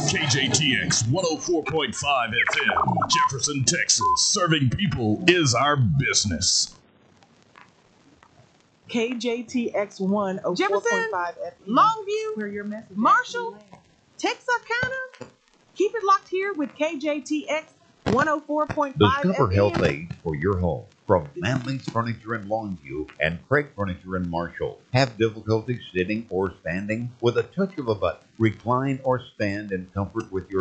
KJTX 104.5 FM, Jefferson, Texas. Serving people is our business. KJTX 104.5 Jefferson, FM. Longview, Where your message Marshall, actually lands. Texarkana. Keep it locked here with KJTX 104.5 Discover FM. health aids for your home from Manley's Furniture in Longview and Craig Furniture in Marshall. Have difficulty sitting or standing? With a touch of a button, recline or stand in comfort with your